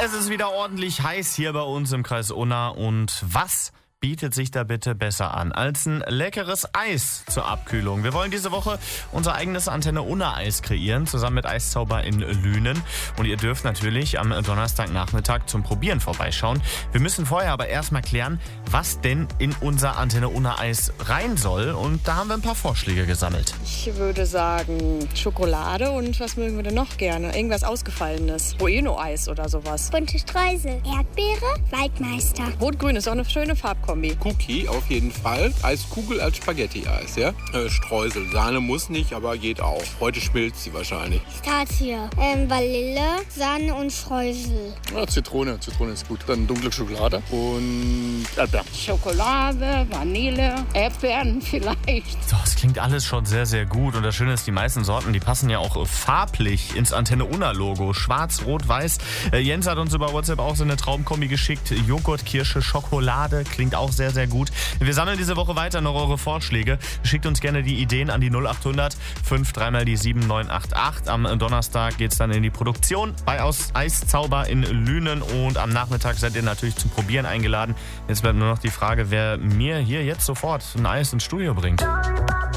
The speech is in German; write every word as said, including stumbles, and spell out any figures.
Es ist wieder ordentlich heiß hier bei uns im Kreis Unna. Und was bietet sich da bitte besser an als ein leckeres Eis zur Abkühlung? Wir wollen diese Woche unser eigenes Antenne Unna Eis kreieren, zusammen mit Eiszauber in Lünen. Und ihr dürft natürlich am Donnerstagnachmittag zum Probieren vorbeischauen. Wir müssen vorher aber erstmal klären, was denn in unser Antenne Unna Eis rein soll. Und da haben wir ein paar Vorschläge gesammelt. Ich würde sagen Schokolade und was mögen wir denn noch gerne? Irgendwas Ausgefallenes. Bueno-Eis oder sowas. Bunte Streusel, Erdbeere, Waldmeister. Rot-Grün ist auch eine schöne Farbkombi. Cookie auf jeden Fall. Eiskugel als Spaghetti-Eis, ja? Äh, Streusel. Sahne muss nicht, aber geht auch. Heute schmilzt sie wahrscheinlich. Pistazie, ähm, Vanille, Sahne und Streusel. Ja, Zitrone. Zitrone ist gut. Dann dunkle Schokolade und Erdbeeren. Schokolade, Vanille, Erdbeeren vielleicht. So, das klingt alles schon sehr, sehr gut. Und das Schöne ist, die meisten Sorten, die passen ja auch farblich ins Antenne Unna-Logo. Schwarz, Rot, Weiß. Äh, Jens hat uns über WhatsApp auch so eine Traumkombi geschickt. Joghurt, Kirsche, Schokolade. Klingt auch sehr, sehr gut. Wir sammeln diese Woche weiter noch eure Vorschläge. Schickt uns gerne die Ideen an die null acht hundert fünf drei mal die sieben neun acht acht. Am Donnerstag geht es dann in die Produktion bei Aus Eiszauber in Lünen. Und am Nachmittag seid ihr natürlich zum Probieren eingeladen. Jetzt bleibt nur noch die Frage, wer mir hier jetzt sofort ein Eis ins Studio bringt.